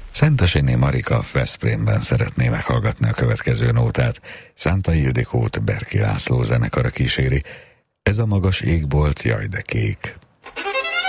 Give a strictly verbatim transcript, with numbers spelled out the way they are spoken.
Szentesiné Marika Veszprémben szeretné meghallgatni a következő nótát. Szánta Ildikót Berki László zenekara kíséri. Ez a magas égbolt, jaj de kék.